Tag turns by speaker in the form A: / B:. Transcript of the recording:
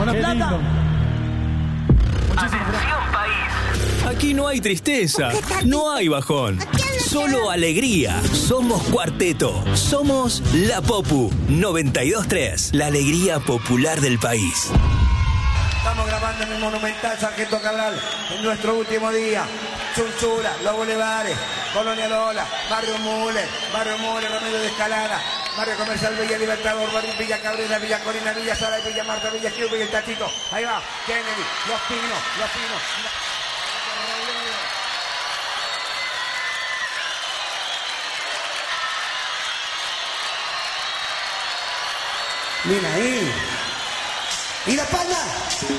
A: Mar del Plata.
B: Atención, país.
C: Aquí no hay tristeza, no hay bajón, solo alegría. Somos Cuarteto, somos La Popu 92.3, la alegría popular del país.
D: Estamos grabando en el Monumental Sargento Cabral, en nuestro último día. Chunchura, Los Bulevares, Colonia Lola, Barrio Mule, Remedio de Escalada, Barrio Comercial Villa Libertador, Barrio Villa Cabrera, Villa Corina, Villa Sala, Villa Marta, Villa Gil, Villa El Tachito. Ahí va, Kennedy, Los Pinos. Mira ahí. ¿Y la palma?